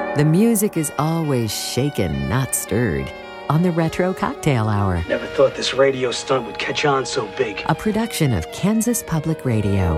The music is always shaken, not stirred, on the Retro Cocktail Hour. Never thought this radio stunt would catch on so big. A production of Kansas Public Radio.